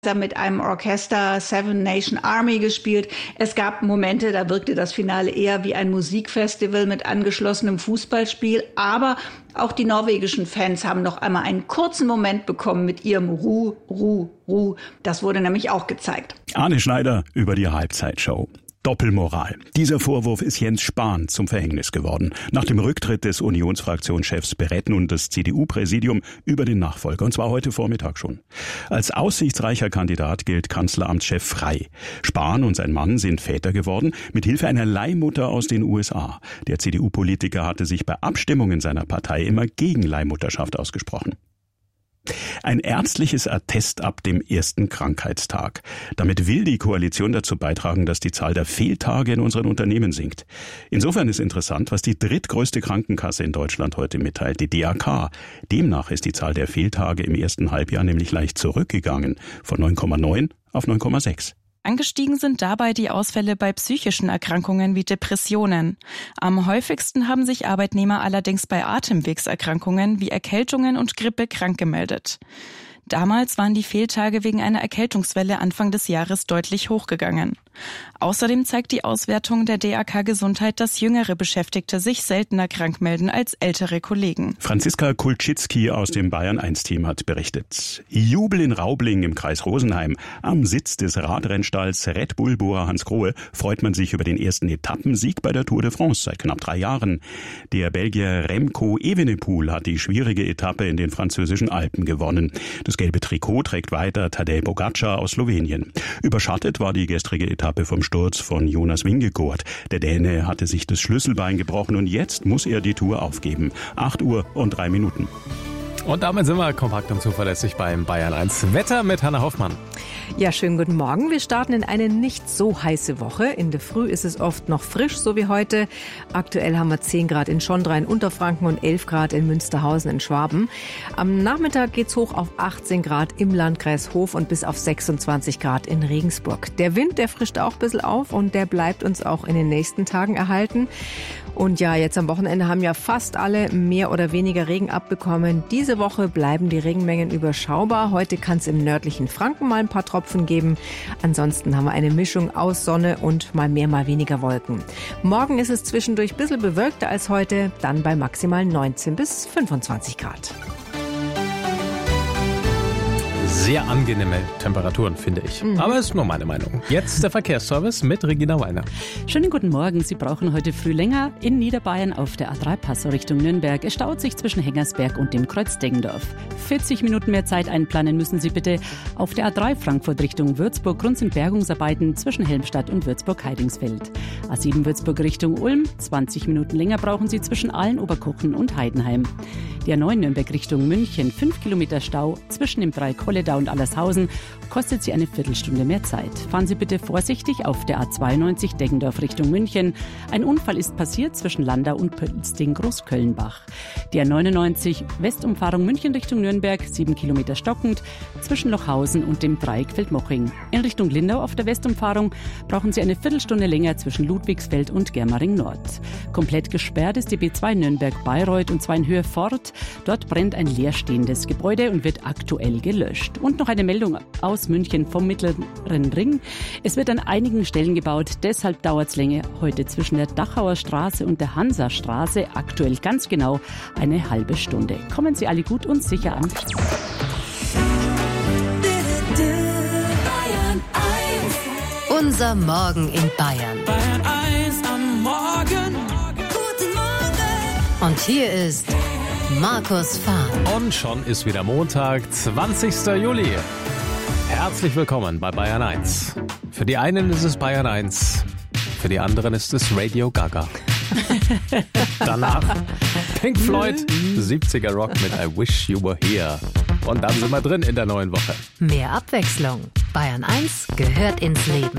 mit einem Orchester Seven Nation Army gespielt. Es gab Momente, da wirkte das Finale eher wie ein Musikfestival mit angeschlossenem Fußballspiel. Aber auch die norwegischen Fans haben noch einmal einen kurzen Moment bekommen mit ihrem Ru, Ru, Ru. Das wurde nämlich auch gezeigt. Arne Schneider über die Halbzeitshow. Doppelmoral. Dieser Vorwurf ist Jens Spahn zum Verhängnis geworden. Nach dem Rücktritt des Unionsfraktionschefs berät nun das CDU-Präsidium über den Nachfolger, und zwar heute Vormittag schon. Als aussichtsreicher Kandidat gilt Kanzleramtschef Frey. Spahn und sein Mann sind Väter geworden, mit Hilfe einer Leihmutter aus den USA. Der CDU-Politiker hatte sich bei Abstimmungen seiner Partei immer gegen Leihmutterschaft ausgesprochen. Ein ärztliches Attest ab dem ersten Krankheitstag. Damit will die Koalition dazu beitragen, dass die Zahl der Fehltage in unseren Unternehmen sinkt. Insofern ist interessant, was die drittgrößte Krankenkasse in Deutschland heute mitteilt, die DAK. Demnach ist die Zahl der Fehltage im ersten Halbjahr nämlich leicht zurückgegangen, von 9,9 auf 9,6. Angestiegen sind dabei die Ausfälle bei psychischen Erkrankungen wie Depressionen. Am häufigsten haben sich Arbeitnehmer allerdings bei Atemwegserkrankungen wie Erkältungen und Grippe krank gemeldet. Damals waren die Fehltage wegen einer Erkältungswelle Anfang des Jahres deutlich hochgegangen. Außerdem zeigt die Auswertung der DAK Gesundheit, dass jüngere Beschäftigte sich seltener krank melden als ältere Kollegen. Franziska Kulczycki aus dem Bayern-1-Team hat berichtet. Jubel in Raubling im Kreis Rosenheim. Am Sitz des Radrennstalls Red Bull Bora Hansgrohe freut man sich über den ersten Etappensieg bei der Tour de France seit knapp 3 Jahren. Der Belgier Remco Evenepoel hat die schwierige Etappe in den französischen Alpen gewonnen. Das gelbe Trikot trägt weiter Tadej Pogačar aus Slowenien. Überschattet war die gestrige Etappe vom Sturz von Jonas Vingegaard. Der Däne hatte sich das Schlüsselbein gebrochen und jetzt muss er die Tour aufgeben. 8 Uhr und 3 Minuten. Und damit sind wir kompakt und zuverlässig beim Bayern 1 Wetter mit Hanna Hoffmann. Ja, schönen guten Morgen. Wir starten in eine nicht so heiße Woche. In der Früh ist es oft noch frisch, so wie heute. Aktuell haben wir 10 Grad in Schondra in Unterfranken und 11 Grad in Münsterhausen in Schwaben. Am Nachmittag geht's hoch auf 18 Grad im Landkreis Hof und bis auf 26 Grad in Regensburg. Der Wind, der frischt auch ein bisschen auf und der bleibt uns auch in den nächsten Tagen erhalten. Und ja, jetzt am Wochenende haben ja fast alle mehr oder weniger Regen abbekommen. Diese Woche bleiben die Regenmengen überschaubar. Heute kann es im nördlichen Franken mal ein paar Tropfen geben. Ansonsten haben wir eine Mischung aus Sonne und mal mehr, mal weniger Wolken. Morgen ist es zwischendurch ein bisschen bewölkter als heute, dann bei maximal 19 bis 25 Grad. Sehr angenehme Temperaturen, finde ich. Aber ist nur meine Meinung. Jetzt der Verkehrsservice mit Regina Weiner. Schönen guten Morgen. Sie brauchen heute früh länger in Niederbayern auf der A3-Passau Richtung Nürnberg. Es staut sich zwischen Hengersberg und dem Kreuz Deggendorf. 40 Minuten mehr Zeit einplanen müssen Sie bitte auf der A3 Frankfurt Richtung Würzburg. Grund sind Bergungsarbeiten zwischen Helmstadt und Würzburg-Heidingsfeld. A7 Würzburg Richtung Ulm. 20 Minuten länger brauchen Sie zwischen Aalen, Oberkochen und Heidenheim. Die A9 Nürnberg Richtung München. 5 Kilometer Stau zwischen dem Dreieck Kolledau und Allershausen, kostet Sie eine Viertelstunde mehr Zeit. Fahren Sie bitte vorsichtig auf der A92 Deggendorf Richtung München. Ein Unfall ist passiert zwischen Landau und Pölsting-Großköllenbach. Die A99 Westumfahrung München Richtung Nürnberg, 7 Kilometer stockend, zwischen Lochhausen und dem Dreieck Feldmoching. In Richtung Lindau auf der Westumfahrung brauchen Sie eine Viertelstunde länger zwischen Ludwigsfeld und Germering Nord. Komplett gesperrt ist die B2 Nürnberg-Bayreuth und zwar in Höhe Fort. Dort brennt ein leerstehendes Gebäude und wird aktuell gelöscht. Und noch eine Meldung aus München vom Mittleren Ring. Es wird an einigen Stellen gebaut, deshalb dauert es länger heute zwischen der Dachauer Straße und der Hansastraße, aktuell ganz genau eine halbe Stunde. Kommen Sie alle gut und sicher an. Unser Morgen in Bayern. Bayern 1 am Morgen. Guten Morgen. Und hier ist Markus Fahr. Und schon ist wieder Montag, 20. Juli. Herzlich willkommen bei Bayern 1. Für die einen ist es Bayern 1, für die anderen ist es Radio Gaga. Danach Pink Floyd, 70er Rock mit I Wish You Were Here. Und dann sind wir drin in der neuen Woche. Mehr Abwechslung. Bayern 1 gehört ins Leben.